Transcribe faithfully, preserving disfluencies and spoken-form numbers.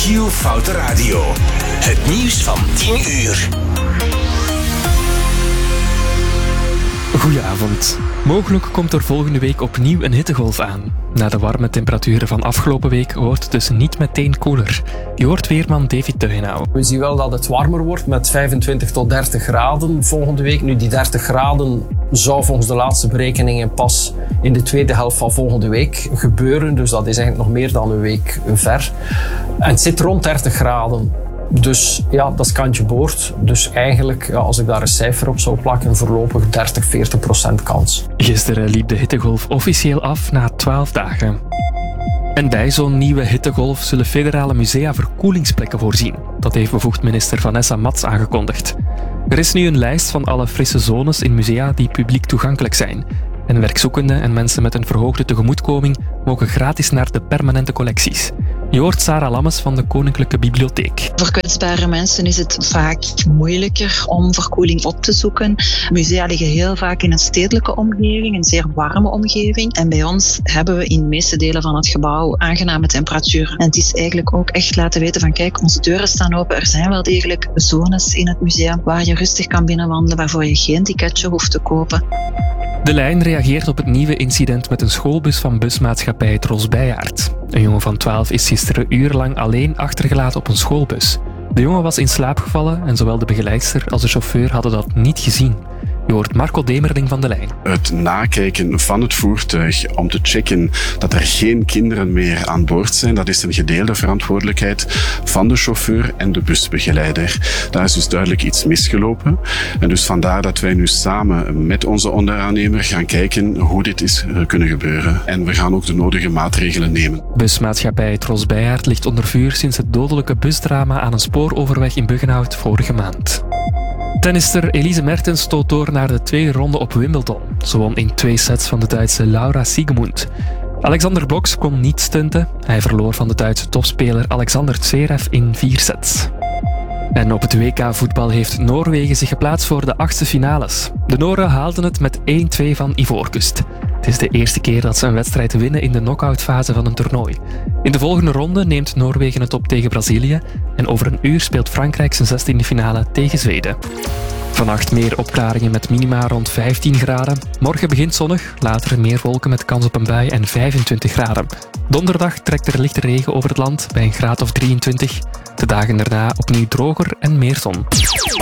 Q Foute Radio. Het nieuws van tien uur. Goedenavond. Mogelijk komt er volgende week opnieuw een hittegolf aan. Na de warme temperaturen van afgelopen week wordt het dus niet meteen koeler. Je hoort weerman David Tuinau. We zien wel dat het warmer wordt met vijfentwintig tot dertig graden volgende week. Nu, die dertig graden zou volgens de laatste berekeningen pas in de tweede helft van volgende week gebeuren. Dus dat is eigenlijk nog meer dan een week ver. En het zit rond dertig graden. Dus ja, dat is kantje boord. Dus eigenlijk, ja, als ik daar een cijfer op zou plakken, voorlopig dertig, veertig procent kans. Gisteren liep de hittegolf officieel af na twaalf dagen. En bij zo'n nieuwe hittegolf zullen federale musea verkoelingsplekken voorzien. Dat heeft bevoegd minister Vanessa Mats aangekondigd. Er is nu een lijst van alle frisse zones in musea die publiek toegankelijk zijn. En werkzoekenden en mensen met een verhoogde tegemoetkoming mogen gratis naar de permanente collecties. Je hoort Sarah Lammes van de Koninklijke Bibliotheek. Voor kwetsbare mensen is het vaak moeilijker om verkoeling op te zoeken. Musea liggen heel vaak in een stedelijke omgeving, een zeer warme omgeving. En bij ons hebben we in de meeste delen van het gebouw aangename temperaturen. En het is eigenlijk ook echt laten weten van kijk, onze deuren staan open. Er zijn wel degelijk zones in het museum waar je rustig kan binnenwandelen, waarvoor je geen ticketje hoeft te kopen. De Lijn reageert op het nieuwe incident met een schoolbus van busmaatschappij Tros Bijaard. Een jongen van twaalf is gisteren urenlang alleen achtergelaten op een schoolbus. De jongen was in slaap gevallen en zowel de begeleidster als de chauffeur hadden dat niet gezien. Je hoort Marco Demerling van de Lijn. Het nakijken van het voertuig om te checken dat er geen kinderen meer aan boord zijn, dat is een gedeelde verantwoordelijkheid van de chauffeur en de busbegeleider. Daar is dus duidelijk iets misgelopen. En dus vandaar dat wij nu samen met onze onderaannemer gaan kijken hoe dit is kunnen gebeuren. En we gaan ook de nodige maatregelen nemen. Busmaatschappij Tros Bijaard ligt onder vuur sinds het dodelijke busdrama aan een spooroverweg in Buggenhout vorige maand. Tennister Elise Mertens stoot door naar de tweede ronde op Wimbledon. Ze won in twee sets van de Duitse Laura Siegemund. Alexander Blocks kon niet stunten. Hij verloor van de Duitse topspeler Alexander Zverev in vier sets. En op het W K voetbal heeft Noorwegen zich geplaatst voor de achtste finales. De Noren haalden het met één twee van Ivoorkust. Het is de eerste keer dat ze een wedstrijd winnen in de knock-outfase van een toernooi. In de volgende ronde neemt Noorwegen het op tegen Brazilië en over een uur speelt Frankrijk zijn zestiende finale tegen Zweden. Vannacht meer opklaringen met minima rond vijftien graden. Morgen begint zonnig, later meer wolken met kans op een bui en vijfentwintig graden. Donderdag trekt er lichte regen over het land bij een graad of drieëntwintig. De dagen daarna opnieuw droger en meer zon.